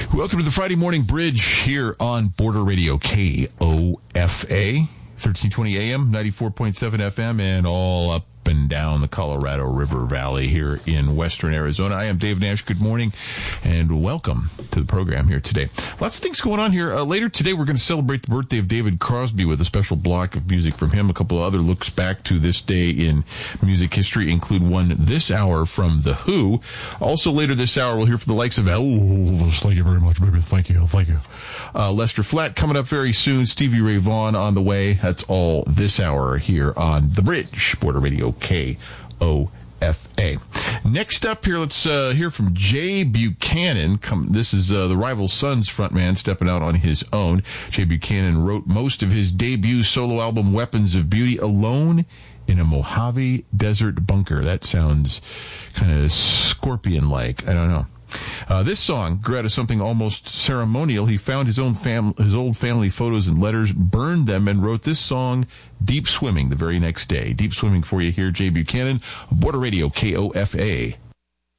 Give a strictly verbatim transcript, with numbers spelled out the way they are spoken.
Welcome to the Friday Morning Bridge here on Border Radio K O F A, thirteen twenty A M, ninety-four point seven F M, and all up and down the Colorado River Valley here in western Arizona. I am Dave Nash. Good morning and welcome to the program here today. Lots of things going on here. Uh, later today, we're going to celebrate the birthday of David Crosby with a special block of music from him. A couple of other looks back to this day in music history include one this hour from The Who. Also later this hour, we'll hear from the likes of Elvis. Thank you very much, baby. Thank you. Thank you. Uh, Lester Flatt coming up very soon. Stevie Ray Vaughan on the way. That's all this hour here on The Bridge, Border Radio K O F A. Next up here, let's uh, hear from Jay Buchanan. Come, this is uh, the Rival Sons frontman stepping out on his own. Jay Buchanan wrote most of his debut solo album, Weapons of Beauty, alone in a Mojave Desert bunker. That sounds kind of Scorpion-like. I don't know. Uh, this song grew out of something almost ceremonial. He found his own fam- his old family photos and letters, burned them, and wrote this song, Deep Swimming, the very next day. Deep Swimming for you here, Jay Buchanan, Border Radio K O F A.